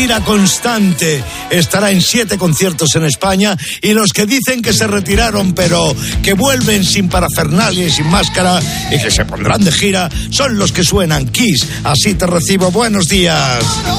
gira constante, estará en 7 conciertos en España, y los que dicen que se retiraron pero que vuelven sin parafernalia y sin máscara y que se pondrán de gira son los que suenan. Kiss, Así te recibo. Buenos días.